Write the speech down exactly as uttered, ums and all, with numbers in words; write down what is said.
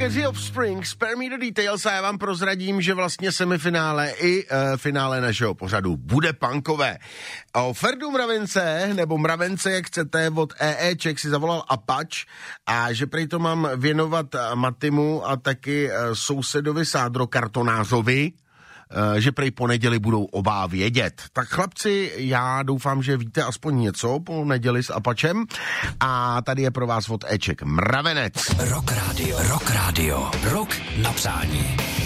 The Offspring, Spare Me the Details, a já vám prozradím, že vlastně semifinále i uh, finále našeho pořadu bude punkové. O Ferdu Mravence, nebo Mravence, jak chcete, od EEček si zavolal Apač a že prej to mám věnovat Matimu a taky uh, sousedovi Sádro Kartonázovi, že prej po neděli budou oba vědět. Tak chlapci, já doufám, že víte aspoň něco po neděli s Apačem a tady je pro vás od Eček Mravenec. Rock Radio, Rock Radio, Rock na přání.